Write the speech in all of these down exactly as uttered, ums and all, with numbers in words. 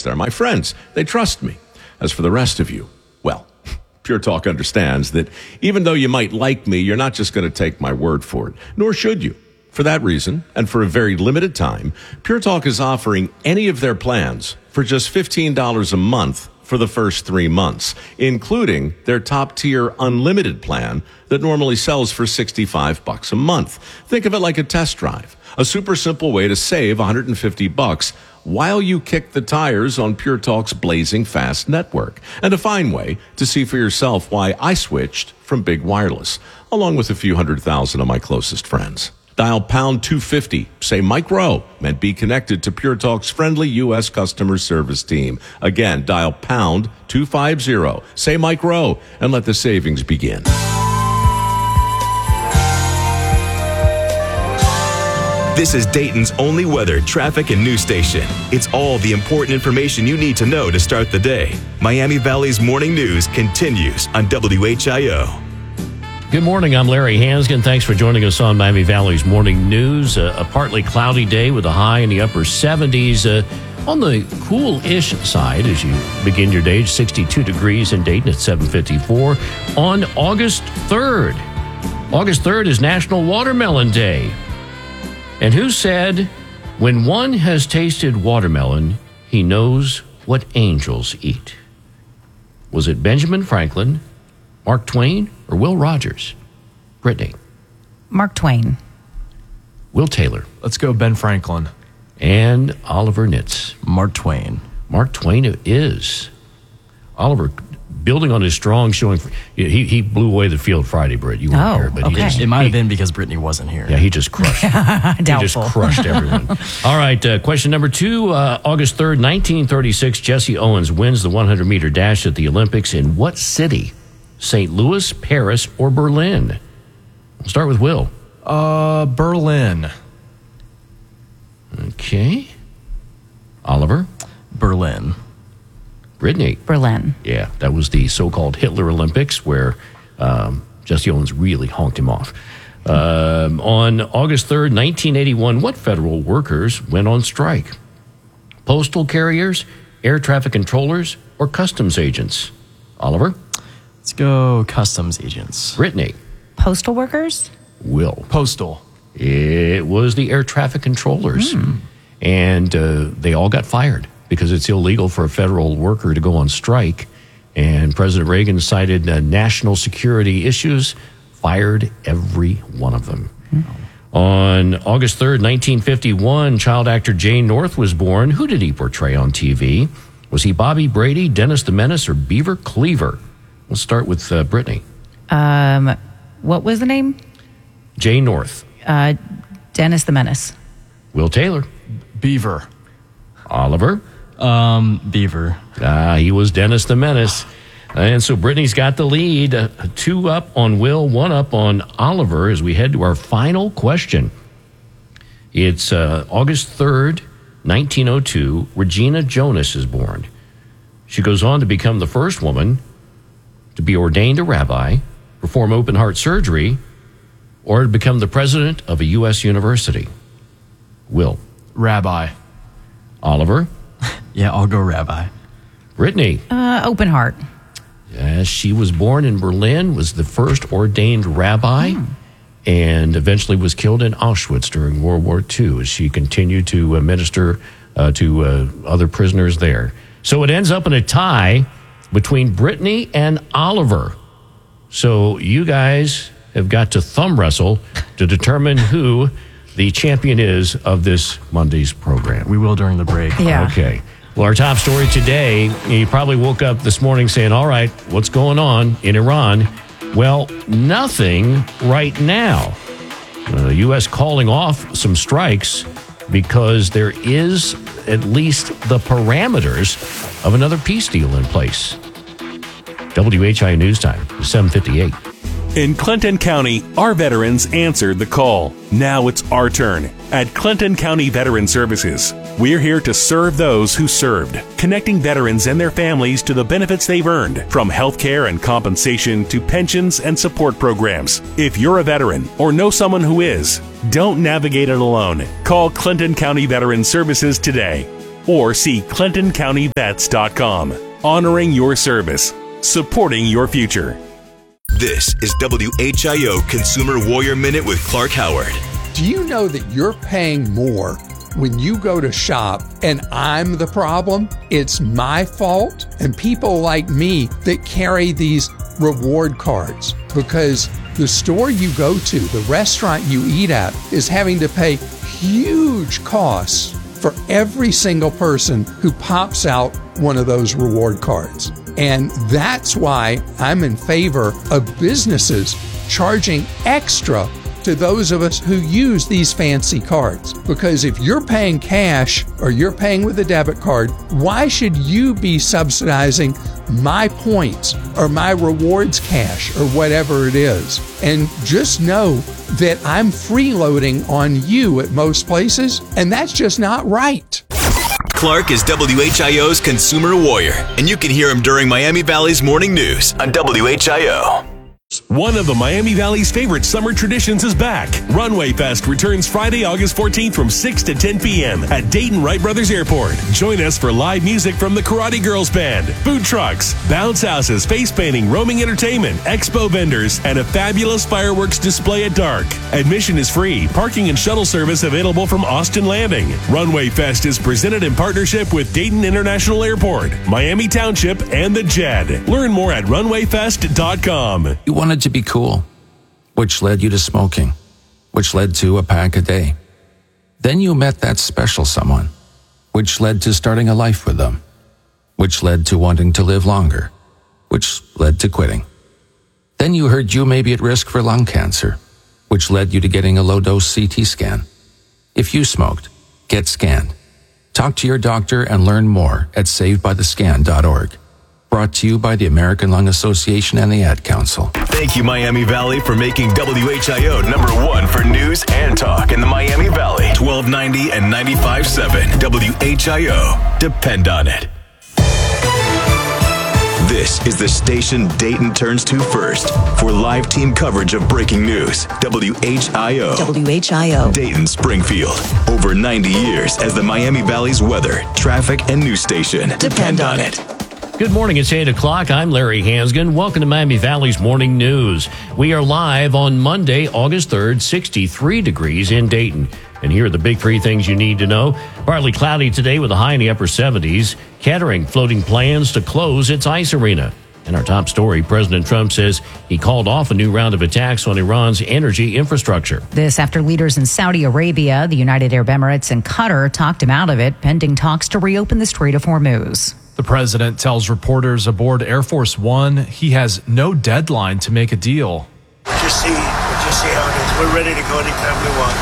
customers. They're my friends. They trust me. As for the rest of you, well, Pure Talk understands that even though you might like me, you're not just going to take my word for it, nor should you. For that reason, and for a very limited time, Pure Talk is offering any of their plans for just fifteen dollars a month for the first three months, including their top-tier unlimited plan that normally sells for sixty-five bucks a month. Think of it like a test drive, a super simple way to save one hundred fifty bucks while you kick the tires on Pure Talk's blazing fast network, and a fine way to see for yourself why I switched from big wireless, along with a few hundred thousand of my closest friends. Dial pound two fifty, say Mike Rowe, and be connected to Pure Talk's friendly U S customer service team. Again, dial pound two fifty, say Mike Rowe, and let the savings begin. This is Dayton's only weather, traffic, and news station. It's all the important information you need to know to start the day. Miami Valley's Morning News continues on W H I O. Good morning, I'm Larry Hansgen. Thanks for joining us on Miami Valley's Morning News. Uh, a partly cloudy day with a high in the upper seventies. Uh, on the cool-ish side as you begin your day, sixty-two degrees in Dayton at seven fifty-four. On August third, August third is National Watermelon Day. And who said, when one has tasted watermelon, he knows what angels eat? Was it Benjamin Franklin, Mark Twain, or Will Rogers? Brittany. Mark Twain. Will Taylor. Let's go Ben Franklin. And Oliver Nitz. Mark Twain. Mark Twain it is. Oliver, building on his strong showing, he he blew away the field Friday, Britt. You weren't Oh, here, but okay. he just, It might he, have been because Brittany wasn't here. Yeah, he just crushed. he just Doubtful. crushed everyone. All right, uh, question number two. Uh, August third, nineteen thirty-six, Jesse Owens wins the one hundred meter dash at the Olympics in what city? Saint Louis, Paris, or Berlin? We'll start with Will. Uh, Berlin. Okay. Oliver? Berlin. Brittany? Berlin. Yeah, that was the so-called Hitler Olympics where um, Jesse Owens really honked him off. Um, on August third, nineteen eighty-one, what federal workers went on strike? Postal carriers, air traffic controllers, or customs agents? Oliver? Let's go customs agents. Brittany? Postal workers? Will? Postal. It was the air traffic controllers. Hmm. And uh, they all got fired because it's illegal for a federal worker to go on strike. And President Reagan cited uh, national security issues, fired every one of them. Hmm. On August third, nineteen fifty-one, child actor Jay North was born. Who did he portray on T V? Was he Bobby Brady, Dennis the Menace, or Beaver Cleaver? We'll start with uh, Brittany. Um, what was the name? Jay North. Uh, Dennis the Menace. Will Taylor. Beaver. Oliver. Um, Beaver. Ah, he was Dennis the Menace. And so Brittany's got the lead. Uh, two up on Will, one up on Oliver as we head to our final question. It's uh, August third, nineteen oh two. Regina Jonas is born. She goes on to become the first woman to be ordained a rabbi, perform open-heart surgery, or to become the president of a U S university. Will. Rabbi. Oliver. Yeah, I'll go rabbi. Brittany. Uh, open heart. Yes, she was born in Berlin, was the first ordained rabbi, mm. and eventually was killed in Auschwitz during World War Two as she continued to uh, minister uh, to uh, other prisoners there. So it ends up in a tie between Brittany and Oliver. So you guys have got to thumb wrestle to determine who the champion is of this Monday's program. We will during the break. Yeah. Okay. Well, our top story today, you probably woke up this morning saying, all right, what's going on in Iran? Well, nothing right now. Uh, the U S calling off some strikes because there is at least the parameters of another peace deal in place. W H I News Time, seven fifty-eight. In Clinton County, our veterans answered the call. Now it's our turn. At Clinton County Veteran Services, we're here to serve those who served, connecting veterans and their families to the benefits they've earned, from health care and compensation to pensions and support programs. If you're a veteran or know someone who is, don't navigate it alone. Call Clinton County Veteran Services today. or see clinton county vets dot com. Honoring your service, supporting your future. This is W H I O Consumer Warrior Minute with Clark Howard. Do you know that you're paying more when you go to shop and I'm the problem? It's my fault and people like me that carry these reward cards because the store you go to, the restaurant you eat at, is having to pay huge costs for every single person who pops out one of those reward cards. And that's why I'm in favor of businesses charging extra to those of us who use these fancy cards. Because if you're paying cash or you're paying with a debit card, why should you be subsidizing my points or my rewards cash or whatever it is? And just know that I'm freeloading on you at most places, and that's just not right. Clark is W H I O's Consumer Warrior, and you can hear him during Miami Valley's Morning News on W H I O. One of the Miami Valley's favorite summer traditions is back. Runway Fest returns Friday, August fourteenth from six to ten p.m. at Dayton Wright Brothers Airport. Join us for live music from the Karate Girls Band, food trucks, bounce houses, face painting, roaming entertainment, expo vendors, and a fabulous fireworks display at dark. Admission is free. Parking and shuttle service available from Austin Landing. Runway Fest is presented in partnership with Dayton International Airport, Miami Township, and the J E D. Learn more at runway fest dot com. You wanted to be cool, which led you to smoking, which led to a pack a day. Then you met that special someone, which led to starting a life with them, which led to wanting to live longer, which led to quitting. Then you heard you may be at risk for lung cancer, which led you to getting a low-dose C T scan. If you smoked, get scanned. Talk to your doctor and learn more at saved by the scan dot org. Brought to you by the American Lung Association and the Ad Council. Thank you, Miami Valley, for making W H I O number one for news and talk in the Miami Valley. twelve ninety and ninety-five point seven W H I O. Depend on it. This is the station Dayton turns to first for live team coverage of breaking news. W H I O. W H I O. Dayton, Springfield. Over ninety years as the Miami Valley's weather, traffic, and news station. Depend on it. Good morning. It's eight o'clock. I'm Larry Hansgen. Welcome to Miami Valley's Morning News. We are live on Monday, August third, sixty-three degrees in Dayton. And here are the big three things you need to know. Partly cloudy today with a high in the upper seventies. Kettering floating plans to close its ice arena. And our top story, President Trump says he called off a new round of attacks on Iran's energy infrastructure. This after leaders in Saudi Arabia, the United Arab Emirates, and Qatar talked him out of it, pending talks to reopen the Strait of Hormuz. The president tells reporters aboard Air Force One he has no deadline to make a deal. Just see, just see how it is. We're ready to go anytime we want.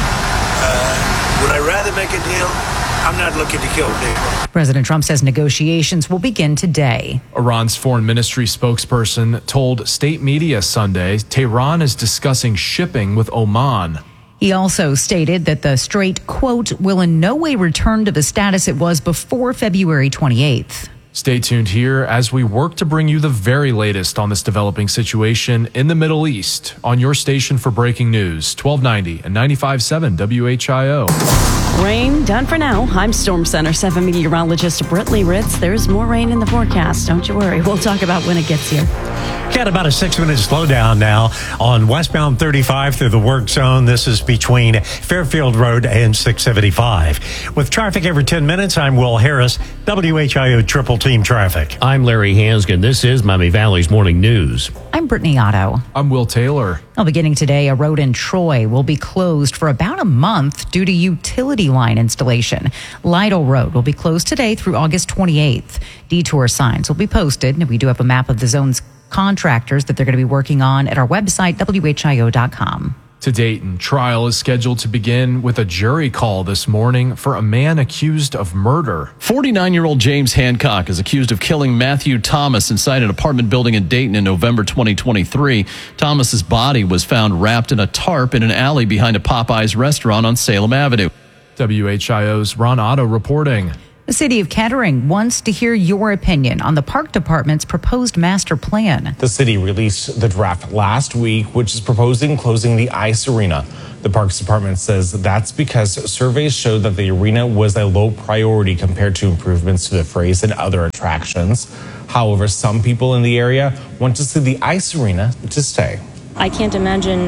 Uh, would I rather make a deal? I'm not looking to kill a deal. President Trump says negotiations will begin today. Iran's foreign ministry spokesperson told state media Sunday Tehran is discussing shipping with Oman. He also stated that the strait, quote, will in no way return to the status it was before February twenty-eighth. Stay tuned here as we work to bring you the very latest on this developing situation in the Middle East on your station for breaking news, twelve ninety and ninety-five point seven W H I O. Rain done for now. I'm Storm Center seven meteorologist Brittany Ritz. There's more rain in the forecast. Don't you worry. We'll talk about when it gets here. Got about a six-minute slowdown now on westbound thirty-five through the work zone. This is between Fairfield Road and six seventy-five. With traffic every ten minutes, I'm Will Harris, W H I O Triple Team Traffic. I'm Larry Hansgen. This is Miami Valley's Morning News. I'm Brittany Otto. I'm Will Taylor. Well, beginning today, a road in Troy will be closed for about a month due to utility line installation. Lytle Road will be closed today through August twenty-eighth. Detour signs will be posted, and we do have a map of the zone's contractors that they're going to be working on at our website, W H I O dot com. To Dayton, trial is scheduled to begin with a jury call this morning for a man accused of murder. forty-nine-year-old James Hancock is accused of killing Matthew Thomas inside an apartment building in Dayton in November twenty twenty-three. Thomas's body was found wrapped in a tarp in an alley behind a Popeyes restaurant on Salem Avenue. W H I O's Ron Otto reporting. The city of Kettering wants to hear your opinion on the park department's proposed master plan. The city released the draft last week, which is proposing closing the ice arena. The Parks Department says that's because surveys showed that the arena was a low priority compared to improvements to the Frays and other attractions. However, some people in the area want to see the ice arena to stay. I can't imagine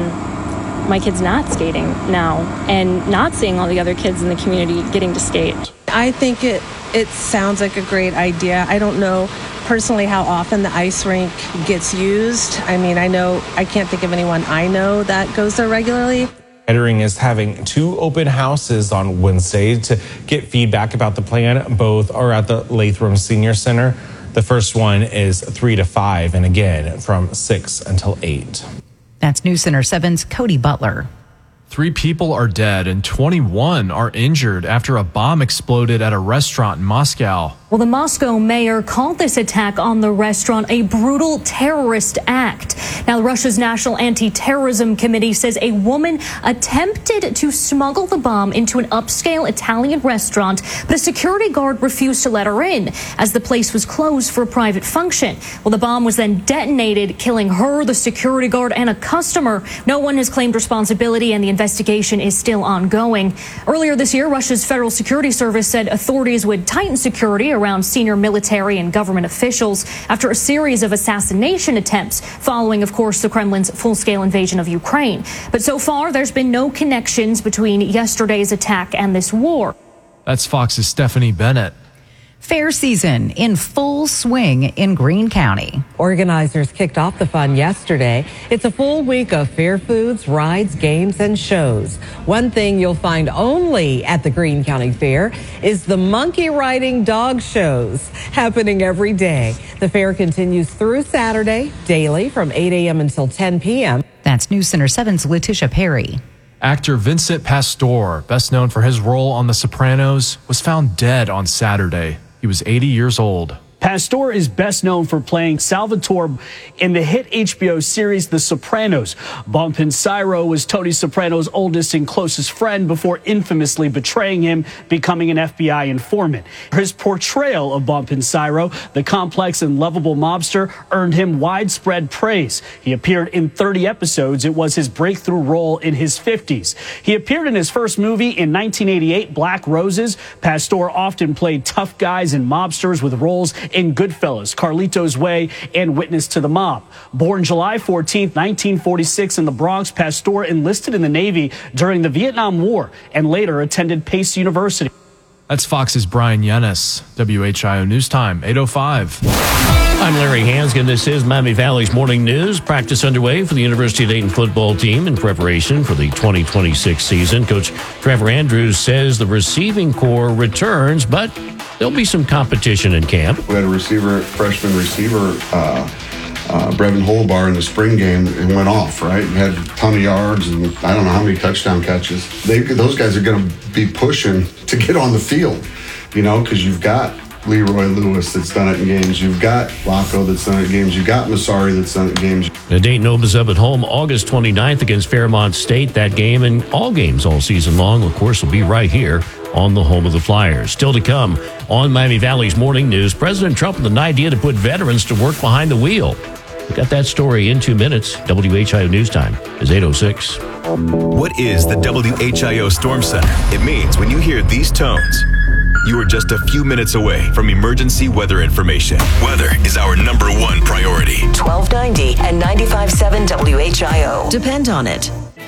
my kids not skating now and not seeing all the other kids in the community getting to skate. I think it, it sounds like a great idea. I don't know personally how often the ice rink gets used. I mean, I know, I can't think of anyone I know that goes there regularly. Kettering is having two open houses on Wednesday to get feedback about the plan. Both are at the Latham Senior Center. The first one is three to five, and again, from six until eight. That's News Center seven's Cody Butler. Three people are dead and twenty-one are injured after a bomb exploded at a restaurant in Moscow. Well, the Moscow mayor called this attack on the restaurant a brutal terrorist act. Now, Russia's National Anti-Terrorism Committee says a woman attempted to smuggle the bomb into an upscale Italian restaurant, but a security guard refused to let her in as the place was closed for a private function. Well, the bomb was then detonated, killing her, the security guard, and a customer. No one has claimed responsibility, and the investigation is still ongoing. Earlier this year, Russia's Federal Security Service said authorities would tighten security around senior military and government officials after a series of assassination attempts following, of course, the Kremlin's full-scale invasion of Ukraine. But so far, there's been no connections between yesterday's attack and this war. That's Fox's Stephanie Bennett. Fair season in full swing in Greene County. Organizers kicked off the fun yesterday. It's a full week of fair foods, rides, games, and shows. One thing you'll find only at the Greene County Fair is the monkey riding dog shows happening every day. The fair continues through Saturday, daily from eight a.m. until ten p.m. That's News Center seven's Letitia Perry. Actor Vincent Pastore, best known for his role on The Sopranos, was found dead on Saturday. He was eighty years old. Pastore is best known for playing Salvatore in the hit H B O series The Sopranos. Bumpin' Cyro was Tony Soprano's oldest and closest friend before infamously betraying him, becoming an F B I informant. His portrayal of Bumpin' Cyro, the complex and lovable mobster, earned him widespread praise. He appeared in thirty episodes. It was his breakthrough role in his fifties. He appeared in his first movie in nineteen eighty-eight, Black Roses. Pastore often played tough guys and mobsters with roles in Goodfellas, Carlito's Way, and Witness to the Mob. Born July fourteenth, nineteen forty-six in the Bronx, Pastore enlisted in the Navy during the Vietnam War and later attended Pace University. That's Fox's Brian Yennis. W H I O News Time, eight oh five. I'm Larry Hansgen. This is Miami Valley's Morning News. Practice underway for the University of Dayton football team in preparation for the twenty twenty-six season. Coach Trevor Andrews says the receiving core returns, but there'll be some competition in camp. We had a receiver, freshman receiver, uh, uh, Brevin Holbar in the spring game and went off, right? He had a ton of yards and I don't know how many touchdown catches. They, those guys are going to be pushing to get on the field, you know, because you've got Leroy Lewis that's done it in games. You've got Rocco that's done it in games. You've got Massari that's done it in games. The Dayton opens up at home August twenty-ninth against Fairmont State. That game and all games all season long, of course, will be right here on the home of the Flyers. Still to come on Miami Valley's Morning News, President Trump with an idea to put veterans to work behind the wheel. We got that story in two minutes. W H I O News Time is eight oh six. What is the W H I O Storm Center? It means when you hear these tones, you are just a few minutes away from emergency weather information. Weather is our number one priority. twelve ninety and ninety-five point seven W H I O. Depend on it.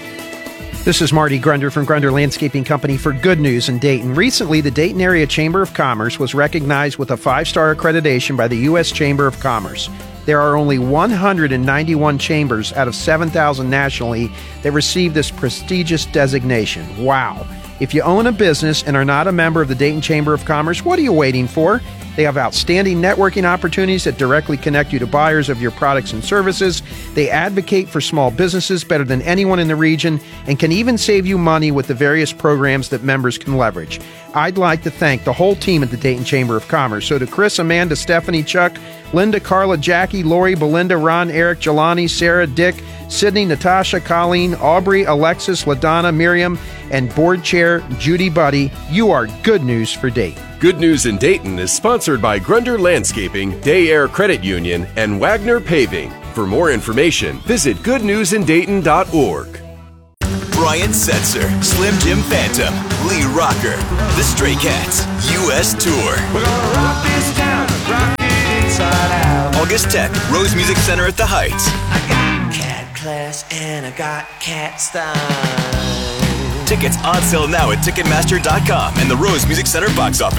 This is Marty Grunder from Grunder Landscaping Company for Good News in Dayton. Recently, the Dayton Area Chamber of Commerce was recognized with a five-star accreditation by the U S Chamber of Commerce. There are only one hundred ninety-one chambers out of seven thousand nationally that receive this prestigious designation. Wow. If you own a business and are not a member of the Dayton Chamber of Commerce, what are you waiting for? They have outstanding networking opportunities that directly connect you to buyers of your products and services. They advocate for small businesses better than anyone in the region and can even save you money with the various programs that members can leverage. I'd like to thank the whole team at the Dayton Chamber of Commerce. So to Chris, Amanda, Stephanie, Chuck, Linda, Carla, Jackie, Lori, Belinda, Ron, Eric, Jelani, Sarah, Dick, Sydney, Natasha, Colleen, Aubrey, Alexis, LaDonna, Miriam, and board chair Judy Buddy. You are good news for Dayton. Good News in Dayton is sponsored by Grunder Landscaping, Day Air Credit Union, and Wagner Paving. For more information, visit good news in dayton dot org. Brian Setzer, Slim Jim Phantom, Lee Rocker, The Stray Cats, U S Tour. We're gonna rock this town, rock it inside out. August tenth, Rose Music Center at the Heights. I got cat class and I got cat style. Tickets on sale now at Ticketmaster dot com and the Rose Music Center box office.